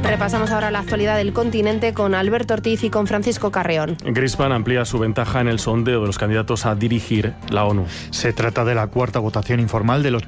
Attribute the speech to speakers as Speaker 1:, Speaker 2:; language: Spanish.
Speaker 1: Repasamos ahora la actualidad del continente con Alberto Ortiz y con Francisco Carreón.
Speaker 2: Greenspan amplía su ventaja en el sondeo de los candidatos a dirigir la ONU.
Speaker 3: Se trata de la cuarta votación informal de los